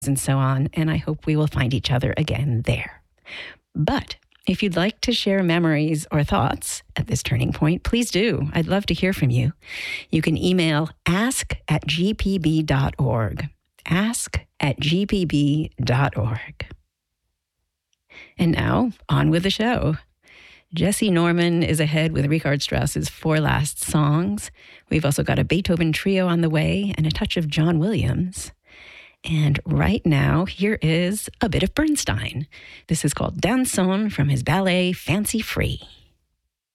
and so on, and I hope we will find each other again there. But if you'd like to share memories or thoughts at this turning point, please do. I'd love to hear from you. You can email ask@gpb.org. ask@gpb.org. And now, on with the show. Jesse Norman is ahead with Richard Strauss's 4 Last Songs. We've also got a Beethoven trio on the way and a touch of John Williams. And right now, here is a bit of Bernstein. This is called Danson from his ballet Fancy Free.